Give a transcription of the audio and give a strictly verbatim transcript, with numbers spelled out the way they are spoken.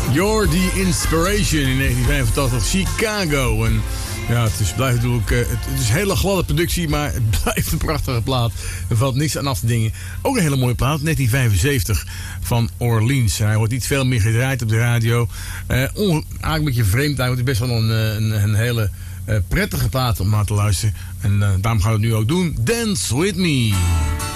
You're the Inspiration in negentien vijfentachtig, Chicago. En ja, het is, blijft natuurlijk, uh, het is een hele gladde productie, maar het blijft een prachtige plaat. Er valt niks aan af te dingen. Ook een hele mooie plaat, negentien vijfenzeventig van Orleans. Hij wordt niet veel meer gedraaid op de radio. Uh, on, eigenlijk een beetje vreemd, want het is best wel een, een, een hele uh, prettige plaat om naar te luisteren. En uh, daarom gaan we het nu ook doen. Dance With Me.